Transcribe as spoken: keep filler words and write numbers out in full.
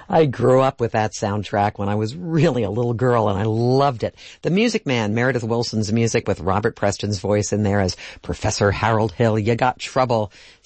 I grew up with that soundtrack when I was really a little girl, and I loved it. The Music Man, Meredith Willson's music with Robert Preston's voice in there as Professor Harold Hill. You Got Trouble.